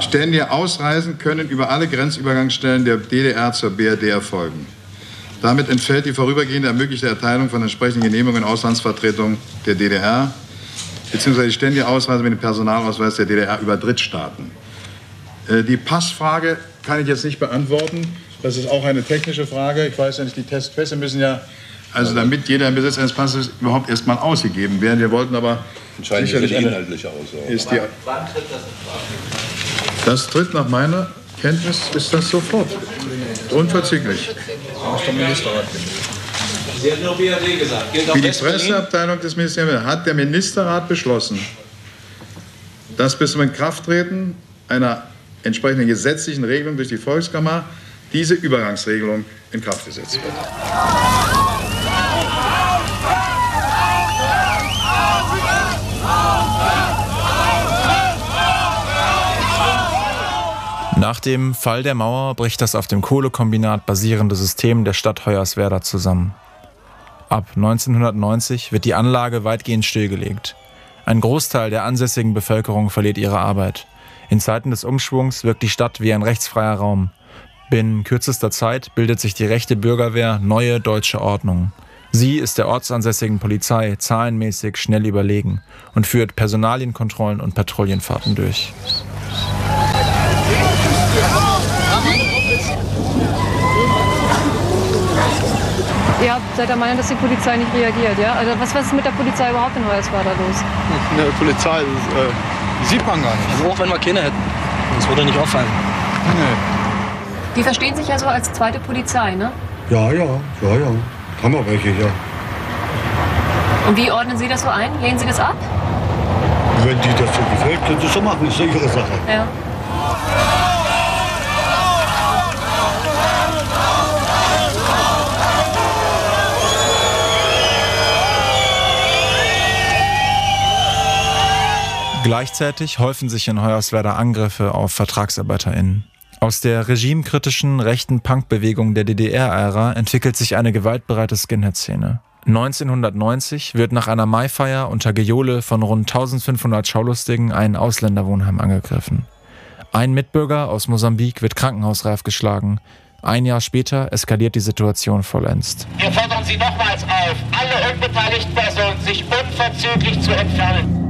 Ständige Ausreisen können über alle Grenzübergangsstellen der DDR zur BRD erfolgen. Damit entfällt die vorübergehende ermöglichte Erteilung von entsprechenden Genehmigungen in Auslandsvertretungen der DDR bzw. die ständige Ausreise mit dem Personalausweis der DDR über Drittstaaten. Die Passfrage kann ich jetzt nicht beantworten. Das ist auch eine technische Frage. Ich weiß ja nicht, die Testpässe müssen ja, also damit jeder im Besitz eines Passes überhaupt erst mal ausgegeben werden. Wir wollten aber sicherlich eine inhaltliche Aussage. Wann tritt das in Kraft? Das tritt nach meiner Kenntnis, ist das sofort. Unverzüglich. Sie haben nur BRD gesagt. Wie die Presseabteilung des Ministeriums hat der Ministerrat beschlossen, dass bis zum Inkrafttreten einer entsprechenden gesetzlichen Regelung durch die Volkskammer diese Übergangsregelung in Kraft gesetzt wird. Nach dem Fall der Mauer bricht das auf dem Kohlekombinat basierende System der Stadt Hoyerswerda zusammen. Ab 1990 wird die Anlage weitgehend stillgelegt. Ein Großteil der ansässigen Bevölkerung verliert ihre Arbeit. In Zeiten des Umschwungs wirkt die Stadt wie ein rechtsfreier Raum. Binnen kürzester Zeit bildet sich die rechte Bürgerwehr Neue Deutsche Ordnung. Sie ist der ortsansässigen Polizei zahlenmäßig schnell überlegen und führt Personalienkontrollen und Patrouillenfahrten durch. Ihr seid der Meinung, dass die Polizei nicht reagiert, ja? Also was ist mit der Polizei überhaupt in Hoyerswerda los? Die Polizei, das sieht man gar nicht. Also auch wenn wir keine hätten, das würde nicht auffallen. Nee. Die verstehen sich ja so als zweite Polizei, ne? Ja. Haben wir welche, ja. Und wie ordnen Sie das so ein? Lehnen Sie das ab? Wenn die das so gefällt, können sie schon machen, ist ja ihre Sache. Ja. Gleichzeitig häufen sich in Hoyerswerda Angriffe auf VertragsarbeiterInnen. Aus der regimekritischen rechten Punkbewegung der DDR-Ära entwickelt sich eine gewaltbereite Skinhead-Szene. 1990 wird nach einer Maifeier unter Gejohle von rund 1500 Schaulustigen ein Ausländerwohnheim angegriffen. Ein Mitbürger aus Mosambik wird krankenhausreif geschlagen. Ein Jahr später eskaliert die Situation vollends. Wir fordern Sie nochmals auf, alle unbeteiligten Personen sich unverzüglich zu entfernen.